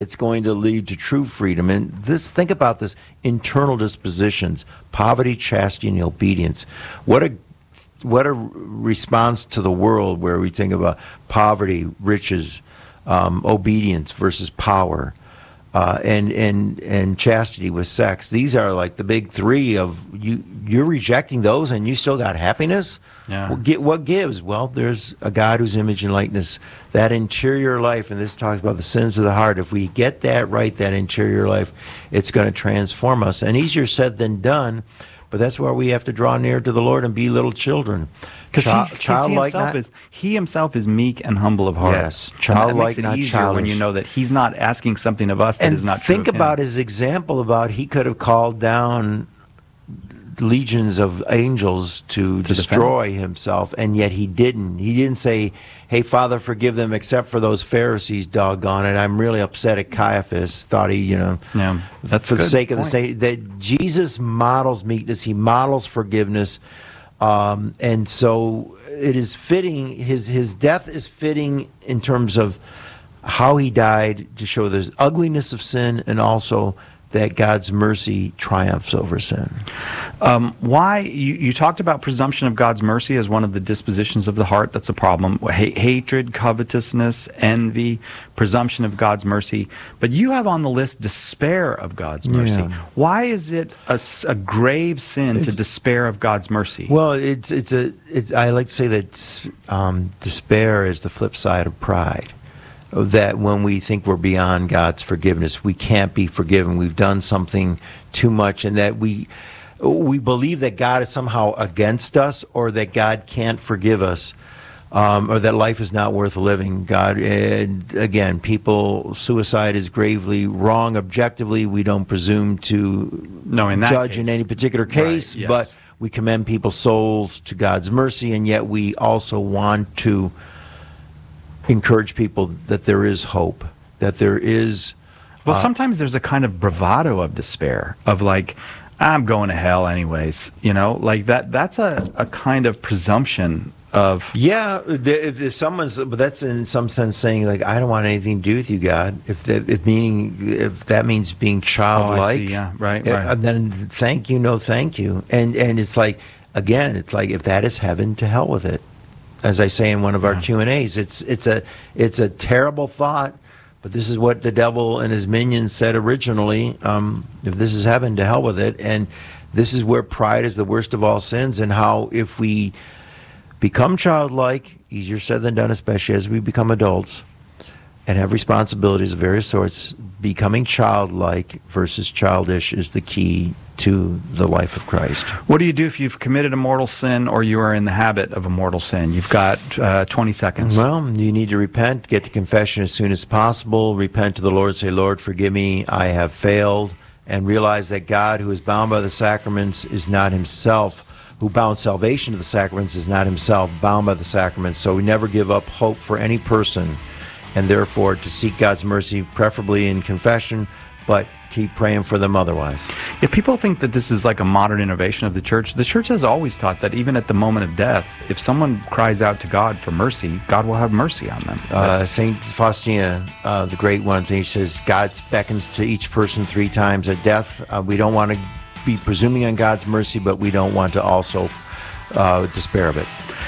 it's going to lead to true freedom. And think about this: internal dispositions, poverty, chastity, and obedience. What a response to the world where we think about poverty, riches, obedience versus power, and chastity with sex. These are like the big three of you. You're rejecting those, and you still got happiness. Yeah. What gives? Well, there's a God whose image and likeness, that interior life, and this talks about the sins of the heart. If we get that right, that interior life, it's going to transform us. And easier said than done, but that's where we have to draw near to the Lord and be little children. Because he himself is meek and humble of heart. Yes, childlike, and that makes it not easier childish. when you know that he's not asking something of us that and is not true think of him. about his example about he could have called down legions of angels to destroy himself, and yet he didn't. He didn't say, "Hey, Father, forgive them," except for those Pharisees. Doggone it! I'm really upset at Caiaphas. Thought he, that's for the sake of the point. state. That Jesus models meekness. He models forgiveness, and so it is fitting. His death is fitting in terms of how he died to show the ugliness of sin, and also that God's mercy triumphs over sin. Why you talked about presumption of God's mercy as one of the dispositions of the heart. That's a problem. Hatred, covetousness, envy, presumption of God's mercy. But you have on the list despair of God's mercy. Yeah. Why is it a grave sin to despair of God's mercy? Well, I like to say that despair is the flip side of pride. That when we think we're beyond God's forgiveness, we can't be forgiven. We've done something too much, and that we believe that God is somehow against us, or that God can't forgive us, or that life is not worth living. And again, suicide is gravely wrong objectively. We don't presume to judge in any particular case, right, yes. But we commend people's souls to God's mercy, and yet we also want to encourage people that there is hope, that there is... Well, sometimes there's a kind of bravado of despair, of like, I'm going to hell anyways, like that's a kind of presumption of... Yeah, if someone's... But that's in some sense saying, like, I don't want anything to do with you, God. If that means being childlike... Oh, I see, yeah, right. Then thank you, no thank you. And it's like, again, it's like, if that is heaven, to hell with it. As I say in one of our Q&As, it's a terrible thought, but this is what the devil and his minions said originally. If this is heaven, to hell with it. And this is where pride is the worst of all sins, and how if we become childlike, easier said than done, especially as we become adults and have responsibilities of various sorts, becoming childlike versus childish is the key to the life of Christ. What do you do if you've committed a mortal sin, or you are in the habit of a mortal sin? You've got 20 seconds. Well, you need to repent, get to confession as soon as possible, repent to the Lord, say, Lord, forgive me, I have failed, and realize that God, who is bound by the sacraments, is not himself, who bound salvation to the sacraments is not himself bound by the sacraments. So we never give up hope for any person, and therefore to seek God's mercy, preferably in confession, but keep praying for them otherwise. If people think that this is like a modern innovation of the church has always taught that even at the moment of death, if someone cries out to God for mercy, God will have mercy on them. St. Faustina, the great one, he says, God beckons to each person 3 times at death. We don't want to be presuming on God's mercy, but we don't want to also despair of it.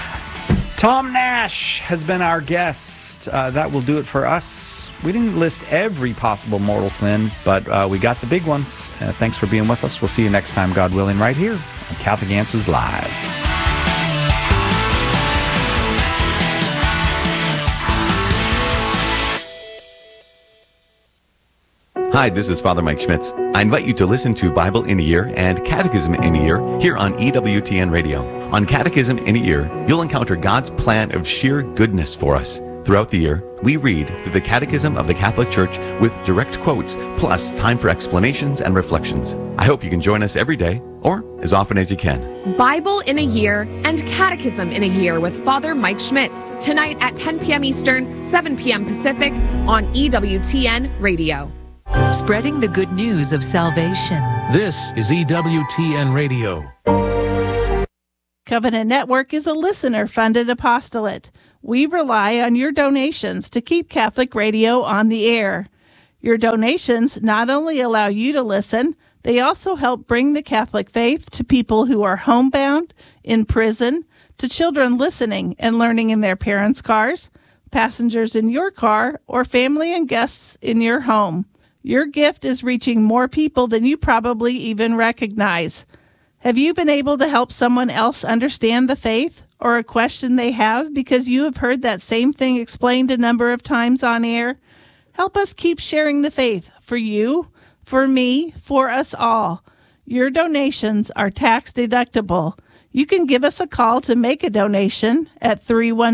Tom Nash has been our guest. That will do it for us. We didn't list every possible mortal sin, but we got the big ones. Thanks for being with us. We'll see you next time, God willing, right here on Catholic Answers Live. Hi, this is Father Mike Schmitz. I invite you to listen to Bible in a Year and Catechism in a Year here on EWTN Radio. On Catechism in a Year, you'll encounter God's plan of sheer goodness for us. Throughout the year, we read through the Catechism of the Catholic Church with direct quotes, plus time for explanations and reflections. I hope you can join us every day, or as often as you can. Bible in a Year and Catechism in a Year with Father Mike Schmitz, tonight at 10 p.m. Eastern, 7 p.m. Pacific on EWTN Radio. Spreading the good news of salvation. This is EWTN Radio. Covenant Network is a listener-funded apostolate. We rely on your donations to keep Catholic radio on the air. Your donations not only allow you to listen, they also help bring the Catholic faith to people who are homebound, in prison, to children listening and learning in their parents' cars, passengers in your car, or family and guests in your home. Your gift is reaching more people than you probably even recognize. Have you been able to help someone else understand the faith or a question they have because you have heard that same thing explained a number of times on air? Help us keep sharing the faith for you, for me, for us all. Your donations are tax deductible. You can give us a call to make a donation at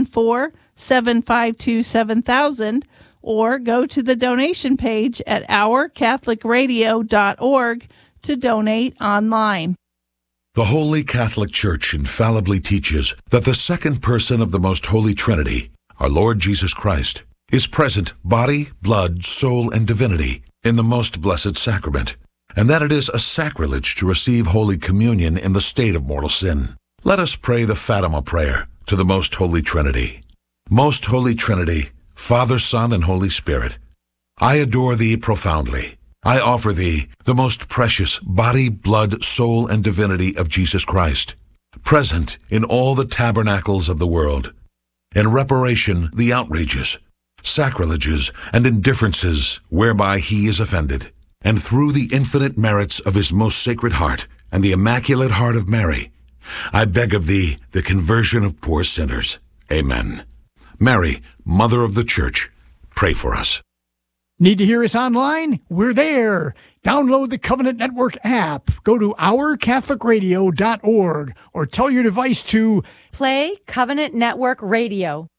314-752-7000 or go to the donation page at ourcatholicradio.org to donate online. The Holy Catholic Church infallibly teaches that the second person of the Most Holy Trinity, our Lord Jesus Christ, is present body, blood, soul, and divinity in the most blessed sacrament, and that it is a sacrilege to receive Holy Communion in the state of mortal sin. Let us pray the Fatima prayer to the Most Holy Trinity. Most Holy Trinity, Father, Son, and Holy Spirit, I adore Thee profoundly. I offer Thee the most precious body, blood, soul, and divinity of Jesus Christ, present in all the tabernacles of the world, in reparation the outrages, sacrileges, and indifferences whereby He is offended, and through the infinite merits of His most sacred heart and the Immaculate Heart of Mary, I beg of Thee the conversion of poor sinners. Amen. Mary, Mother of the Church, pray for us. Need to hear us online? We're there. Download the Covenant Network app. Go to ourcatholicradio.org or tell your device to play Covenant Network Radio.